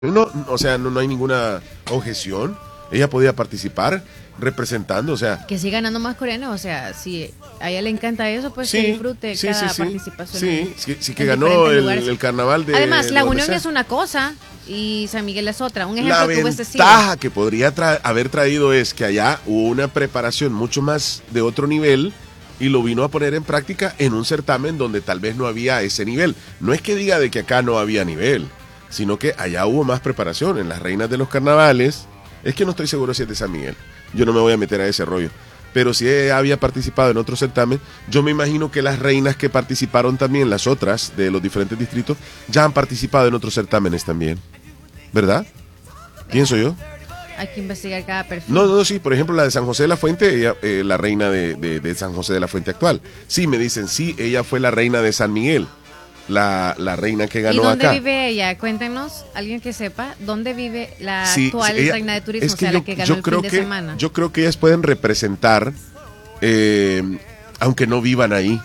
No, o sea, no hay ninguna objeción. Ella podía participar representando, o sea. Que siga ganando más coreanos, o sea, si a ella le encanta eso, pues Sí, que disfrute sí, cada sí, sí. participación. Sí, que ganó el carnaval de. Además, La de Unión sea. es una cosa y San Miguel es otra. Un La ejemplo que hubiese sido. ventaja que podría haber traído es que allá hubo una preparación mucho más de otro nivel y lo vino a poner en práctica en un certamen donde tal vez no había ese nivel. No es que diga de que acá no había nivel, sino que allá hubo más preparación. En las reinas de los carnavales, es que no estoy seguro si es de San Miguel, yo no me voy a meter a ese rollo, pero si ella había participado en otro certamen, yo me imagino que las reinas que participaron también, las otras de los diferentes distritos, ya han participado en otros certámenes también, ¿verdad? Pienso yo. Hay que investigar cada perfil. No, sí, por ejemplo la de San José de la Fuente, ella, la reina de San José de la Fuente actual, sí, me dicen, sí, ella fue la reina de San Miguel, la reina que ganó acá. ¿Y dónde vive ella? Cuéntenos, alguien que sepa, ¿dónde vive la actual reina de turismo? Es que o sea, la que ganó el fin de semana. Yo creo que ellas pueden representar, aunque no vivan ahí.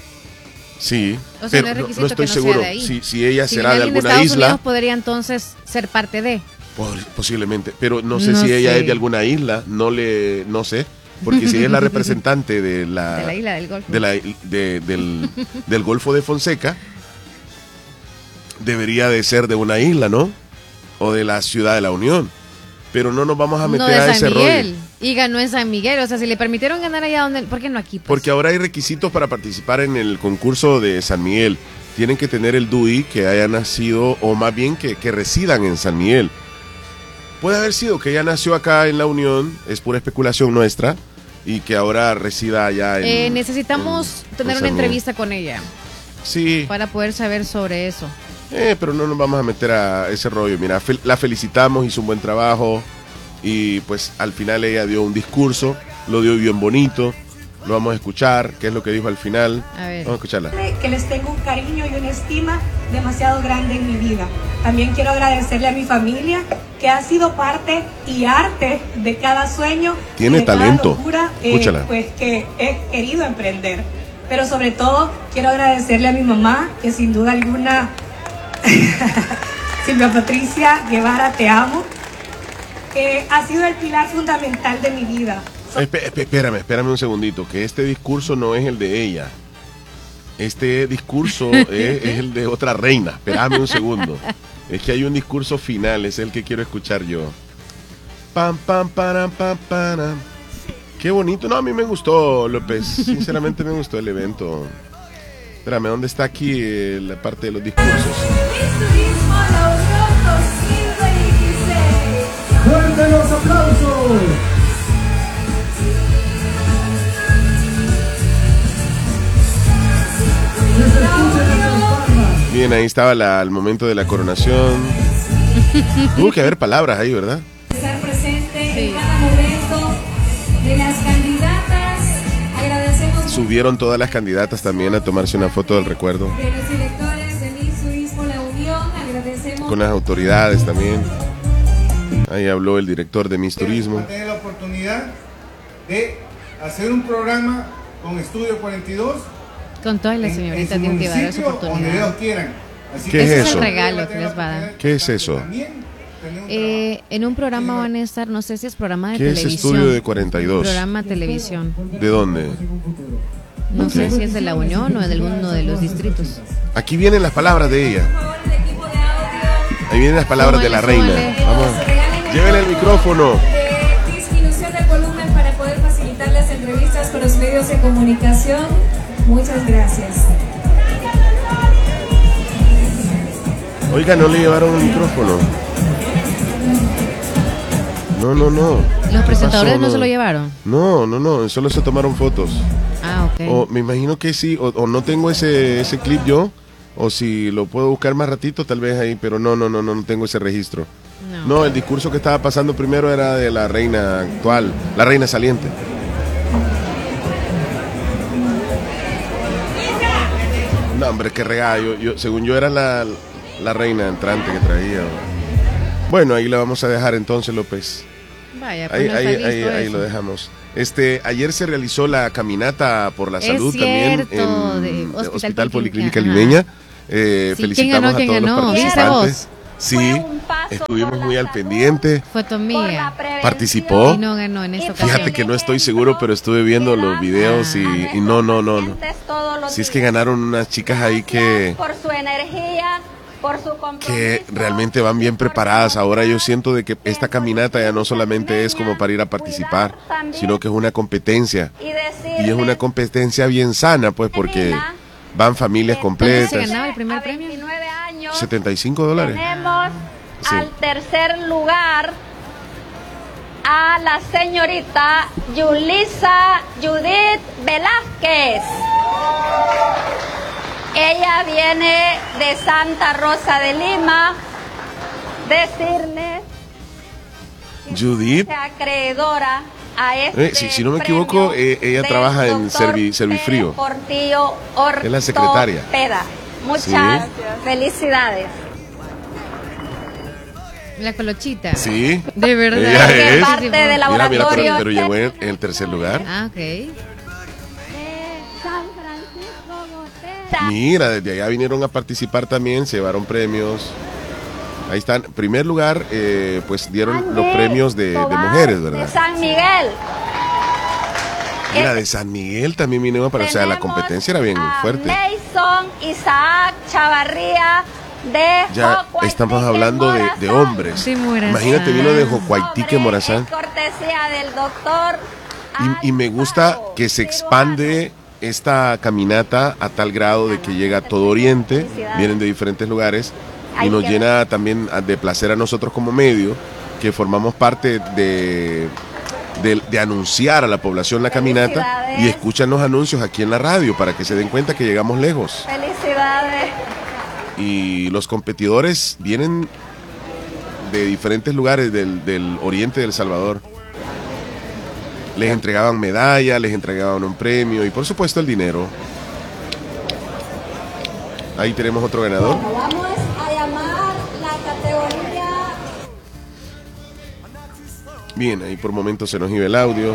Sí, o sea, pero no estoy sea seguro de ahí. si ella si será de alguna Estados isla. Unidos podría entonces ser parte de. Posiblemente, pero no sé si ella es de alguna isla, no sé, porque si ella es la representante de la isla del Golfo, del Golfo de Fonseca, debería de ser de una isla, ¿no? O de la ciudad de la Unión. Pero no nos vamos a meter a ese rollo. Y ganó en San Miguel, o sea, si le permitieron ganar allá, ¿por qué no aquí? Pues? Porque ahora hay requisitos para participar en el concurso de San Miguel. Tienen que tener el DUI, que haya nacido, o más bien que residan en San Miguel. Puede haber sido que ella nació acá en la Unión, es pura especulación nuestra, y que ahora resida allá en... necesitamos tener una entrevista con ella. Sí. Para poder saber sobre eso. Pero no nos vamos a meter a ese rollo. Mira, la felicitamos, hizo un buen trabajo, y pues al final ella dio un discurso, lo dio bien bonito, lo vamos a escuchar, qué es lo que dijo al final. A ver. Vamos a escucharla. Que les tengo un cariño y una estima demasiado grande en mi vida. También quiero agradecerle a mi familia, que ha sido parte y arte de cada sueño. Tiene y de talento. Cada locura, Escúchala. Pues que he querido emprender. Pero sobre todo quiero agradecerle a mi mamá, que sin duda alguna, Silvia Patricia Guevara, te amo, que ha sido el pilar fundamental de mi vida. Espérame un segundito, que este discurso no es el de ella. Este discurso es el de otra reina. Espérame un segundo. Es que hay un discurso final, es el que quiero escuchar yo. Pam, pam, param, pam, param. Qué bonito. No, a mí me gustó, López. Sinceramente me gustó el evento. Espérame, ¿dónde está aquí la parte de los discursos? ¡Fuerte los aplausos! Bien, ahí estaba al momento de la coronación. Tuvo que haber palabras ahí, ¿verdad? Estar presente en cada momento de las candidatas. Agradecemos. Subieron todas las candidatas también a tomarse una foto del recuerdo. De los directores de Miss Turismo La Unión. Agradecemos. Con las autoridades también. Ahí habló el director de Miss Turismo. Tener la oportunidad de hacer un programa con Estudio 42. Con todas las señoritas tienen que dar su oportunidad. Donde ellos quieran. Así ¿Qué es ese eso? es el regalo que les va a dar. ¿Qué es eso? En un programa van a estar, no sé si es programa de ¿Qué es televisión. Estudio de 42? Programa televisión. ¿De dónde? No sé si es de La Unión o de alguno de los distritos. Aquí vienen las palabras de ella. Ahí vienen las palabras de la reina. Vamos. Llévenle el micrófono. Disminución de volumen para poder facilitar las entrevistas con los medios de comunicación. Muchas gracias. Oiga, no le llevaron el micrófono. No. ¿Los presentadores no se lo llevaron? No, solo se tomaron fotos. Ah, ok. O me imagino que sí, o no tengo ese clip yo, o si lo puedo buscar más ratito, tal vez ahí, pero no tengo ese registro. No, el discurso que estaba pasando primero era de la reina actual, la reina saliente. No, hombre, qué regada. Según yo era la reina entrante que traía. Bueno, ahí la vamos a dejar entonces, López. Vaya, pues ahí lo dejamos. Ayer se realizó la caminata por la salud también en Hospital Policlínica Limeña. Felicitamos a todos los participantes. Fue un paso Estuvimos muy al pendiente. Fue tu amiga. Participó. Y no ganó en esta ocasión. Fíjate que no estoy seguro, pero estuve viendo los videos y no. Si es que ganaron unas chicas ahí que realmente van bien preparadas. Ahora yo siento de que esta caminata ya no solamente es como para ir a participar, sino que es una competencia. Y es una competencia bien sana, pues, porque van familias completas. ¿Cuánto se ganaba el primer premio? $75. Tenemos al tercer lugar a la señorita Yulisa Judith Velázquez. Ella viene de Santa Rosa de Lima. Decirle Judith, acreedora a este si no me equivoco, ella trabaja en Servifrío. Es la secretaria. Muchas felicidades. La Colochita. Sí. De verdad. Ella es. Parte del laboratorio. Pero llegó en el tercer lugar. Ah, ok. Mira, desde allá vinieron a participar también, se llevaron premios. Ahí están. En primer lugar, pues dieron los premios de mujeres, ¿verdad? De San Miguel. Mira, de San Miguel también vinieron para, o sea, la competencia era bien fuerte. Mason Isaac Chavarría de Ya estamos hablando de hombres. Sí, Morazán. Imagínate, vino de Jocuaitique, Morazán. Cortesía del doctor. Y me gusta que se expande esta caminata a tal grado de que llega a todo Oriente, vienen de diferentes lugares y nos llena también de placer a nosotros como medio, que formamos parte de anunciar a la población la caminata y escuchan los anuncios aquí en la radio para que se den cuenta que llegamos lejos. Felicidades. Y los competidores vienen de diferentes lugares del oriente de El Salvador. Les entregaban medallas, les entregaban un premio y por supuesto el dinero. Ahí tenemos otro ganador. Bueno, vamos a llamar la categoría. Bien, ahí por momentos se nos iba el audio.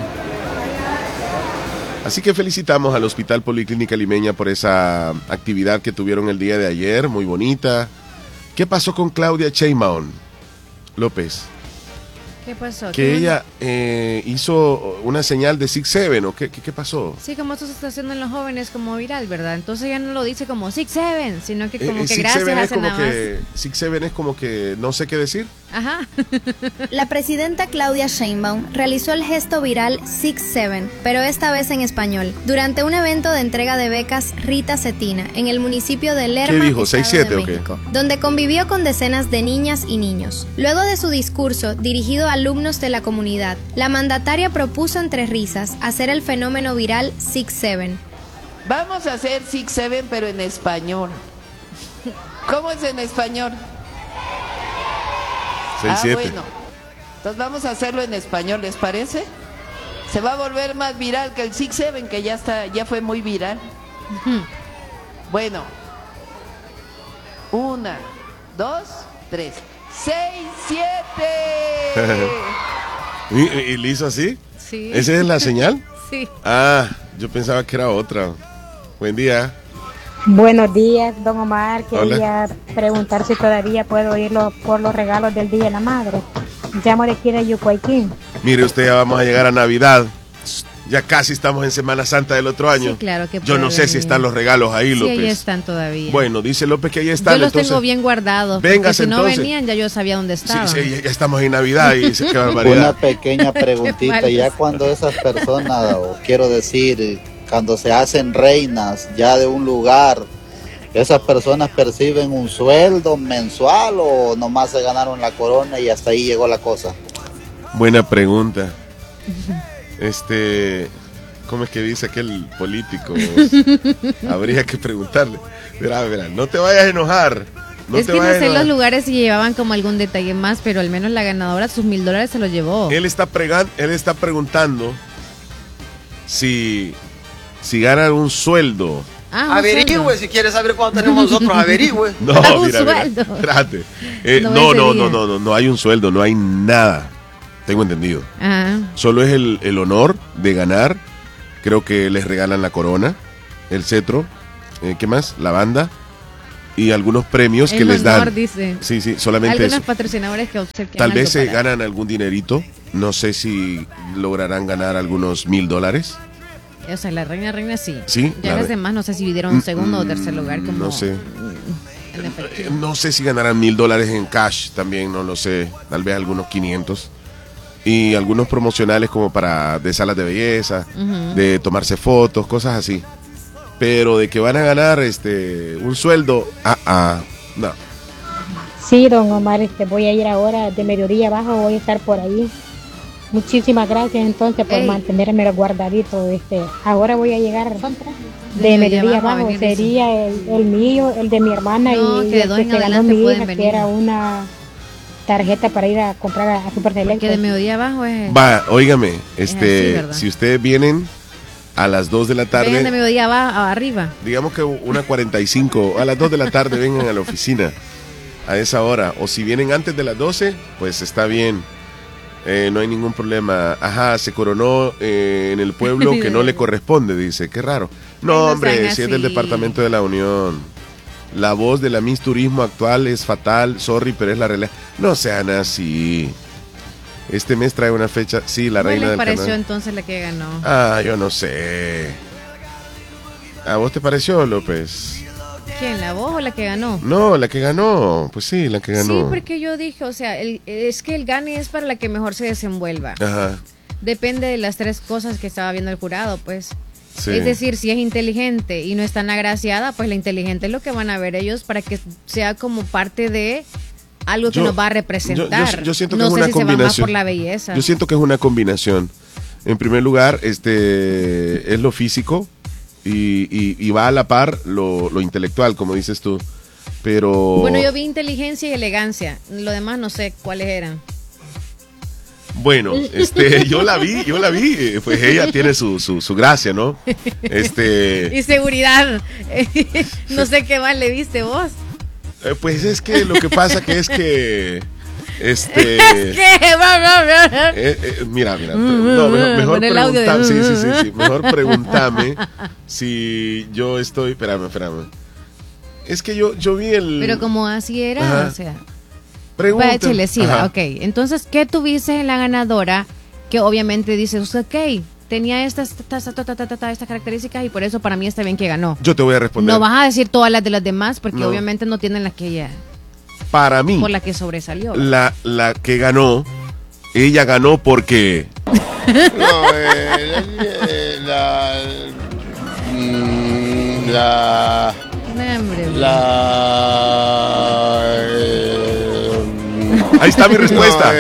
Así que felicitamos al Hospital Policlínica Limeña por esa actividad que tuvieron el día de ayer, muy bonita. ¿Qué pasó con Claudia Sheinbaum López? ¿Qué pasó? Que ella hizo una señal de 6-7, ¿o qué pasó? Sí, como esto se está haciendo en los jóvenes como viral, ¿verdad? Entonces ya no lo dice como 6-7, sino que como que gracias hace nada más. 6-7 es como que no sé qué decir. Ajá. La presidenta Claudia Sheinbaum realizó el gesto viral 6-7, pero esta vez en español, durante un evento de entrega de becas Rita Cetina en el municipio de Lerma, ¿qué dijo? Estado 6-7 de o qué? México, donde convivió con decenas de niñas y niños. Luego de su discurso dirigido a alumnos de la comunidad, la mandataria propuso entre risas hacer el fenómeno viral 6-7. Vamos a hacer 6-7 pero en español. ¿Cómo es en español? 6-7. Bueno, entonces vamos a hacerlo en español, ¿les parece? Se va a volver más viral que el 6-7, que ya fue muy viral. Bueno, 1, 2, 3, 6-7. ¿Y le hizo así? Sí. ¿Esa es la señal? Sí. Ah, yo pensaba que era otra. Buen día. Buenos días, don Omar. Quería Hola. preguntar si todavía puedo irlo por los regalos del Día de la Madre. Llamo de aquí de Yucuaiquín. Mire usted, ya vamos a llegar a Navidad. Ya casi estamos en Semana Santa del otro año. Sí, claro que yo no sé si están los regalos ahí, sí, López. ahí están todavía. Bueno, dice López que ahí están. Yo los entonces, tengo bien guardados. Véngase, porque si no entonces. venían, ya yo sabía dónde estaban. Sí, ya estamos en Navidad y dice, qué barbaridad. Una pequeña preguntita, ya cuando esas personas, o quiero decir, cuando se hacen reinas ya de un lugar, ¿esas personas perciben un sueldo mensual o nomás se ganaron la corona y hasta ahí llegó la cosa? Buena pregunta. ¿Cómo es que dice aquel político? Habría que preguntarle. Verá, no te vayas a enojar. Es que no sé los lugares si llevaban como algún detalle más, pero al menos la ganadora sus $1,000 se los llevó. Él está preguntando si ganan un sueldo. Averigüe, si quiere saber cuánto tenemos nosotros, averigüe. No, mira, espérate. No hay un sueldo, no hay nada. Tengo entendido. Ajá. Solo es el honor de ganar. Creo que les regalan la corona, el cetro, ¿qué más? La banda y algunos premios que les dan. Dice. Sí, solamente algunos eso. Patrocinadores que obsequian. Tal vez se ganan algún dinerito. No sé si lograrán ganar algunos $1,000. O sea, la reina sí. Sí. Ya las demás no sé si dieron un segundo o tercer lugar. Como no sé. No sé si ganarán $1,000 en cash también, no lo sé. Tal vez algunos 500. Y algunos promocionales como de salas de belleza, de tomarse fotos, cosas así. Pero de que van a ganar un sueldo, no. Sí, don Omar, voy a ir ahora de mediodía abajo, voy a estar por ahí. Muchísimas gracias entonces por mantenerme guardadito. Ahora voy a llegar de mediodía abajo, sería el mío, el de mi hermana y que el que ganó mi hija, que era una tarjeta para ir a comprar a Super Selecto. Que de mediodía abajo es... Va, óigame, si ustedes vienen a las 2 de la tarde... Vengan de mediodía abajo, arriba. Digamos que 1:45, a las 2 de la tarde vengan a la oficina a esa hora. O si vienen antes de las 12, pues está bien. No hay ningún problema. Ajá, se coronó en el pueblo que no le corresponde, dice. Qué raro. No, hombre, si es del Departamento de la Unión. La voz de la Miss Turismo actual es fatal, sorry, pero es la realidad. No sean así. Este mes trae una fecha, sí, la reina del canal. ¿Cuál les pareció entonces la que ganó? Yo no sé. ¿A vos te pareció, López? ¿Quién, la voz o la que ganó? No, la que ganó, pues sí, la que ganó. Sí, porque yo dije, o sea, es que el gane es para la que mejor se desenvuelva. Ajá. Depende de las 3 cosas que estaba viendo el jurado, pues. Sí. Es decir, si es inteligente y no es tan agraciada, pues la inteligente es lo que van a ver ellos para que sea como parte de algo que nos va a representar. Yo siento que no es sé una si combinación. Se va más por la belleza. Yo siento que es una combinación. En primer lugar, es lo físico y va a la par lo intelectual, como dices tú. Pero bueno, yo vi inteligencia y elegancia. Lo demás no sé cuáles eran. Bueno, yo la vi, pues ella tiene su gracia, ¿no? Y seguridad. No sé qué más le viste vos. Pues es que lo que pasa que es que mira, no, mejor preguntame, sí, mejor pregúntame si yo estoy, espérame. Es que yo vi Pero como así era, ajá. O sea. Pregunta. Échale, sí, ok. Entonces, ¿qué tuviste en la ganadora? Que obviamente dices, ok, tenía estas características y por eso para mí está bien que ganó. Yo te voy a responder. No vas a decir todas las de las demás porque obviamente no tienen las que ella... Para mí. Por la que sobresalió. La que ganó, ella ganó porque... Ahí está mi respuesta.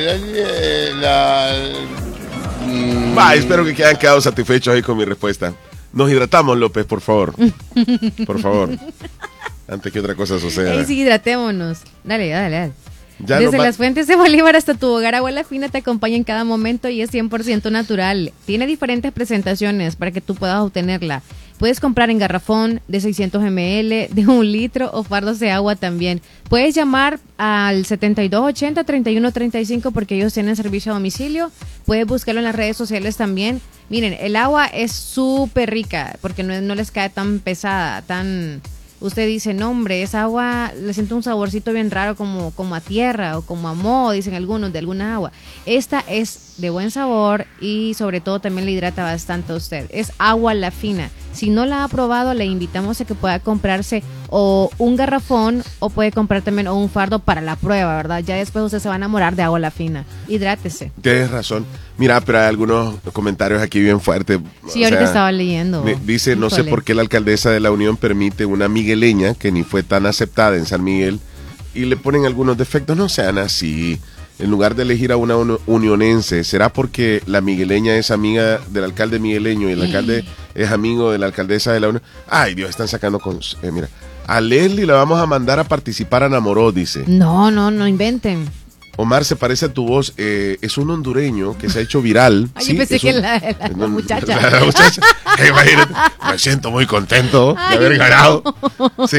Espero que hayan quedado satisfechos ahí con mi respuesta. Nos hidratamos, López, por favor. Por favor. Antes que otra cosa suceda. Sí, hidratémonos. Dale. Ya desde las fuentes de Bolívar hasta tu hogar, Agua La Fina te acompaña en cada momento y es 100% natural. Tiene diferentes presentaciones para que tú puedas obtenerla. Puedes comprar en garrafón de 600 ml, de 1 litro o fardos de agua también. Puedes llamar al 7280-3135 porque ellos tienen servicio a domicilio. Puedes buscarlo en las redes sociales también. Miren, el agua es súper rica porque no les cae tan pesada, tan... Usted dice, no hombre, esa agua le siento un saborcito bien raro como a tierra o como a moho, dicen algunos, de alguna agua. Esta es de buen sabor y sobre todo también le hidrata bastante a usted. Es Agua La Fina. Si no la ha probado, le invitamos a que pueda comprarse o un garrafón o puede comprar también un fardo para la prueba, ¿verdad? Ya después usted se va a enamorar de Agua La Fina. Hidrátese. Tienes razón. Mira, pero hay algunos comentarios aquí bien fuertes. Sí, ahorita estaba leyendo. Dice, no sé por qué la alcaldesa de la Unión permite una migueleña que ni fue tan aceptada en San Miguel y le ponen algunos defectos. No sean así. En lugar de elegir a una unionense, ¿será porque la migueleña es amiga del alcalde migueleño y el alcalde es amigo de la alcaldesa de la Unión? Ay, Dios, están sacando con... mira, a Leslie la vamos a mandar a participar a Namoró, dice. No inventen. Omar, se parece a tu voz. Es un hondureño que se ha hecho viral. Ay, yo pensé que la muchacha. La muchacha. Imagínate, me siento muy contento de haber ganado. Sí.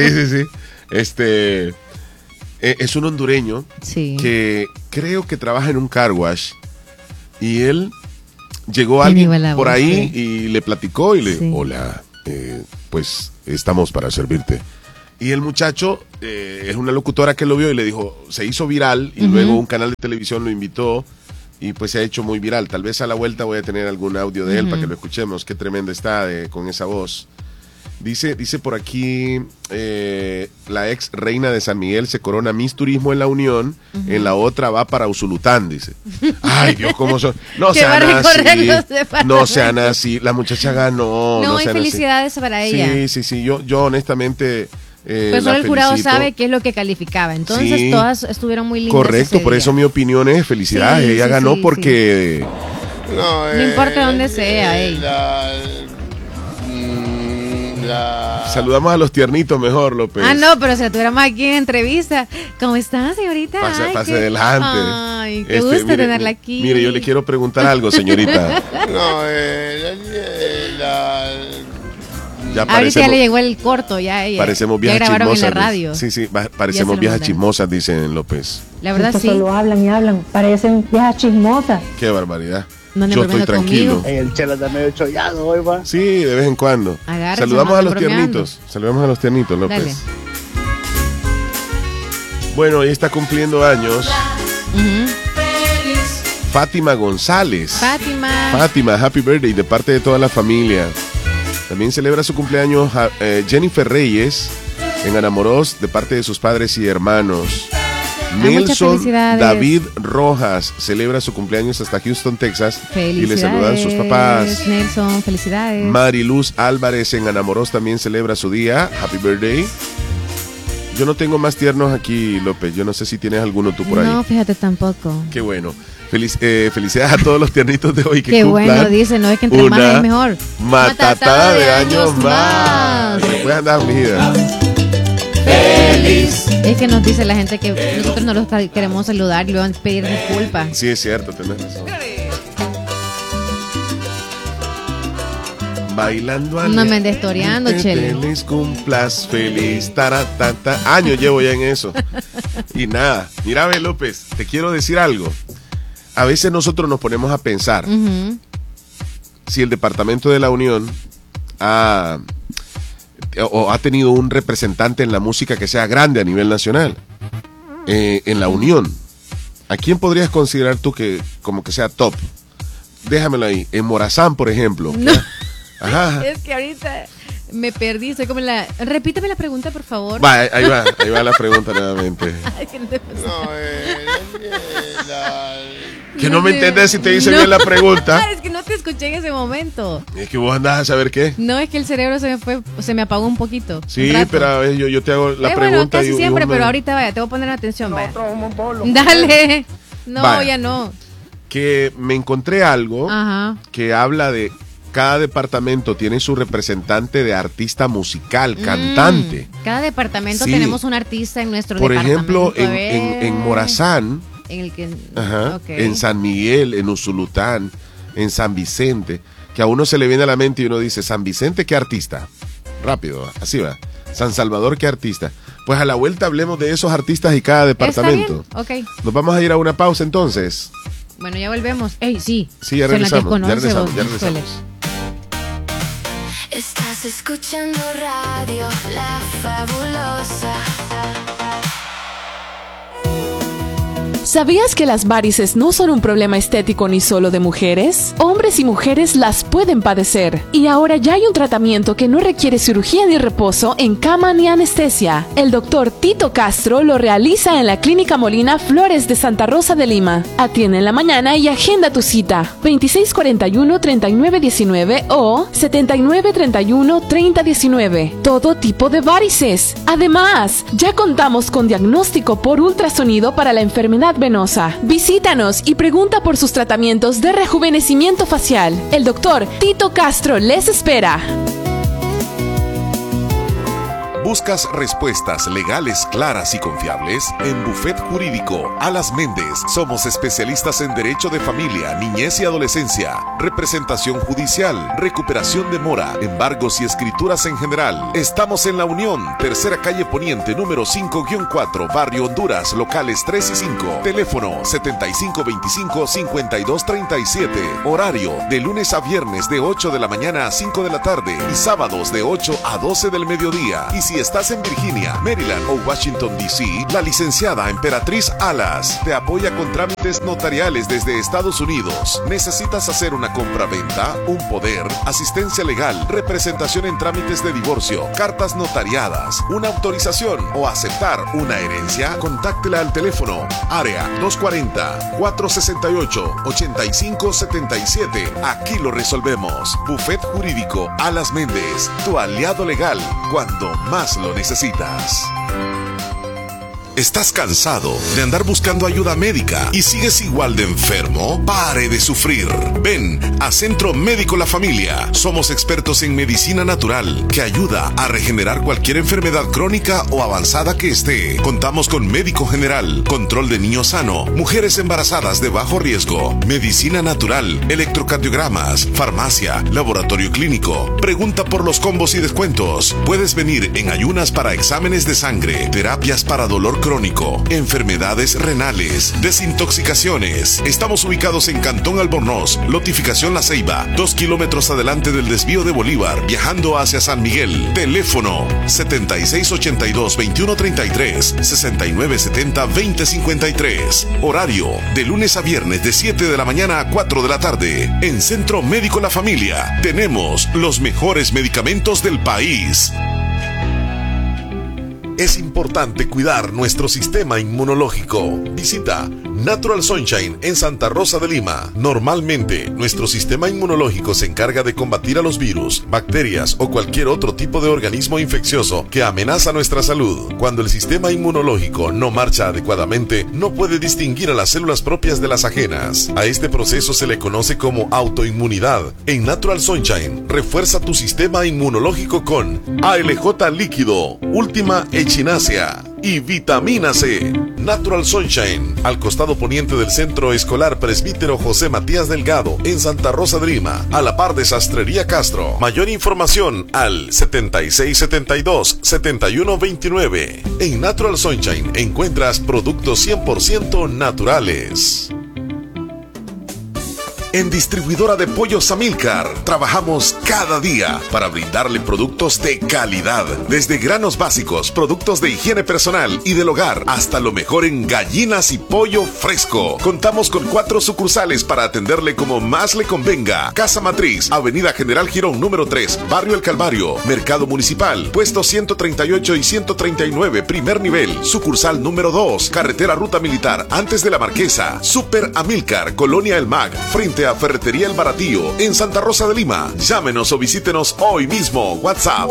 Es un hondureño que creo que trabaja en un car wash y él llegó alguien por ahí y le platicó y le hola, pues estamos para servirte. Y el muchacho es una locutora que lo vio y le dijo, se hizo viral y luego un canal de televisión lo invitó y pues se ha hecho muy viral. Tal vez a la vuelta voy a tener algún audio de él para que lo escuchemos. Qué tremendo está con esa voz. Dice por aquí, la ex reina de San Miguel se corona Miss Turismo en La Unión, en la otra va para Usulután, dice. Ay, Dios, cómo son. No sean así. No sean así. La muchacha ganó. No, hay felicidades para ella. Sí. Yo honestamente... pues solo el jurado sabe qué es lo que calificaba. Entonces todas estuvieron muy lindas. Correcto, por eso mi opinión es felicidades. Ella ganó porque... No importa dónde sea. Saludamos a los tiernitos mejor, López. No, pero si la tuviéramos aquí en entrevista. ¿Cómo está, señorita? Pase adelante. Ay, qué gusto tenerla aquí. Mire, yo le quiero preguntar algo, señorita. Ahorita ya le llegó el corto, ya ella. Parecemos viejas ya grabaron chismosas. En la radio. Sí, parecemos viejas chismosas, dicen López. La verdad sí. Solo hablan y hablan, parecen viejas chismosas. Qué barbaridad. No yo estoy tranquilo. El chelo está medio chollado hoy, va. Sí, de vez en cuando. Saludamos a los tiernitos. Saludamos a los tiernitos, López. Dale. Bueno, hoy está cumpliendo años Fátima González. Fátima, happy birthday de parte de toda la familia. También celebra su cumpleaños Jennifer Reyes en Anamorós de parte de sus padres y hermanos. Nelson David Rojas celebra su cumpleaños hasta Houston, Texas. Y le saludan sus papás. Nelson, felicidades. Mariluz Álvarez en Anamorós también celebra su día. Happy birthday. Yo no tengo más tiernos aquí, López. Yo no sé si tienes alguno tú por ahí. No, fíjate tampoco. Qué bueno. Felicidades a todos los tiernitos de hoy que Qué cumplan. Bueno, dice, no es que entre más es mejor. Matatada de años más. Después andar afligida. Feliz. Es que nos dice la gente que nosotros no los queremos saludar y luego pedir disculpas. Sí, es cierto, tenés razón. Bailando a no me andes toreando, Chele. Feliz cumplas, feliz, taratata. Años llevo ya en eso. Y nada, mira, ve, López, te quiero decir algo. A veces nosotros nos ponemos a pensar si el Departamento de la Unión ha tenido un representante en la música que sea grande a nivel nacional. En la Unión, ¿a quién podrías considerar tú que como que sea top? Déjamelo ahí. En Morazán, por ejemplo. No. Ajá. Es que ahorita me perdí, estoy como en la... Repíteme la pregunta, por favor. Ahí va la pregunta nuevamente. Que no me entiendes si te hice bien la pregunta. Es que no te escuché en ese momento. Es que vos andás a saber qué. No, es que el cerebro se me apagó un poquito. Sí, pero a ver, yo te hago la pregunta. Casi siempre, pero ahorita vaya, te voy a poner atención, vaya. Dale. No, vaya. Ya no. Que me encontré algo que habla de cada departamento tiene su representante de artista musical, cantante. Cada departamento tenemos un artista en nuestro Por departamento. Por ejemplo, en Morazán, en San Miguel, en Usulután, en San Vicente, que a uno se le viene a la mente y uno dice, San Vicente, ¿qué artista? Rápido, así va. San Salvador, ¿qué artista? Pues a la vuelta hablemos de esos artistas y cada departamento. Está bien. Nos vamos a ir a una pausa entonces. Bueno, ya volvemos. Sí, ya regresamos. Ya regresamos. Estás escuchando radio La Fabulosa. ¿Sabías que las varices no son un problema estético ni solo de mujeres? Hombres y mujeres las pueden padecer. Y ahora ya hay un tratamiento que no requiere cirugía ni reposo en cama ni anestesia. El doctor Tito Castro lo realiza en la Clínica Molina Flores de Santa Rosa de Lima. Atiende en la mañana y agenda tu cita. 2641-3919 o 7931-3019. Todo tipo de varices. Además, ya contamos con diagnóstico por ultrasonido para la enfermedad venosa. Visítanos y pregunta por sus tratamientos de rejuvenecimiento facial. El doctor Tito Castro les espera. ¿Buscas respuestas legales claras y confiables? En Buffet Jurídico Alas Méndez somos especialistas en derecho de familia, niñez y adolescencia, representación judicial, recuperación de mora, embargos y escrituras en general. Estamos en La Unión, tercera calle Poniente, número 5-4, Barrio Honduras, locales 3 y 5. Teléfono 7525-5237. Horario de lunes a viernes de 8 de la mañana a 5 de la tarde y sábados de 8 a 12 del mediodía. Y si Si estás en Virginia, Maryland o Washington, D.C., la licenciada Emperatriz Alas te apoya con trámites notariales desde Estados Unidos. ¿Necesitas hacer una compra-venta, un poder, asistencia legal, representación en trámites de divorcio, cartas notariadas, una autorización o aceptar una herencia? Contáctela al teléfono área 240-468-8577. Aquí lo resolvemos. Bufet Jurídico Alas Méndez, tu aliado legal cuando más lo necesitas. ¿Estás cansado de andar buscando ayuda médica y sigues igual de enfermo? ¡Pare de sufrir! Ven a Centro Médico La Familia. Somos expertos en medicina natural que ayuda a regenerar cualquier enfermedad crónica o avanzada que esté. Contamos con médico general, control de niño sano, mujeres embarazadas de bajo riesgo, medicina natural, electrocardiogramas, farmacia, laboratorio clínico. Pregunta por los combos y descuentos. Puedes venir en ayunas para exámenes de sangre, terapias para dolor crónico, enfermedades renales, desintoxicaciones. Estamos ubicados en Cantón Albornoz, Lotificación La Ceiba, 2 kilómetros adelante del desvío de Bolívar, viajando hacia San Miguel. Teléfono 7682-2133, 6970-2053. Horario de lunes a viernes de 7 de la mañana a 4 de la tarde. En Centro Médico La Familia tenemos los mejores medicamentos del país. Es importante cuidar nuestro sistema inmunológico. Visita Natural Sunshine en Santa Rosa de Lima. Normalmente, nuestro sistema inmunológico se encarga de combatir a los virus, bacterias o cualquier otro tipo de organismo infeccioso que amenaza nuestra salud. Cuando el sistema inmunológico no marcha adecuadamente, no puede distinguir a las células propias de las ajenas. A este proceso se le conoce como autoinmunidad. En Natural Sunshine, refuerza tu sistema inmunológico con ALJ líquido, Última Echinacea y vitamina C. Natural Sunshine, al costado poniente del Centro Escolar Presbítero José Matías Delgado, en Santa Rosa de Lima, a la par de Sastrería Castro. Mayor información al 7672-7129. En Natural Sunshine encuentras productos 100% naturales. En Distribuidora de Pollos Amílcar trabajamos cada día para brindarle productos de calidad, desde granos básicos, productos de higiene personal y del hogar, hasta lo mejor en gallinas y pollo fresco. Contamos con 4 sucursales para atenderle como más le convenga. Casa Matriz, Avenida General Girón número 3, Barrio El Calvario, Mercado Municipal, puestos 138 y 139, primer nivel. Sucursal número 2, Carretera Ruta Militar, antes de la Marquesa. Super Amílcar, Colonia El Mag, frente a Ferretería El Baratillo, en Santa Rosa de Lima. Llámenos o visítenos hoy mismo. WhatsApp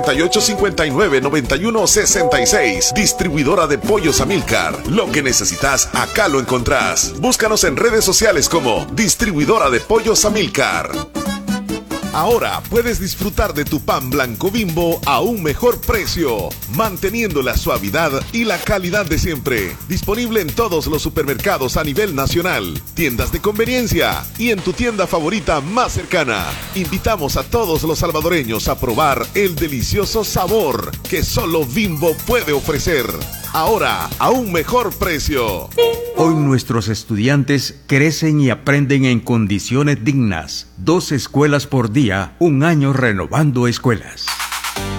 7859-9166. Distribuidora de Pollos Amílcar. Lo que necesitas, acá lo encontrás. Búscanos en redes sociales como Distribuidora de Pollos Amílcar. Ahora puedes disfrutar de tu pan blanco Bimbo a un mejor precio, manteniendo la suavidad y la calidad de siempre. Disponible en todos los supermercados a nivel nacional, tiendas de conveniencia y en tu tienda favorita más cercana. Invitamos a todos los salvadoreños a probar el delicioso sabor que solo Bimbo puede ofrecer. Ahora a un mejor precio. Hoy nuestros estudiantes crecen y aprenden en condiciones dignas. 2 escuelas por día, un año renovando escuelas.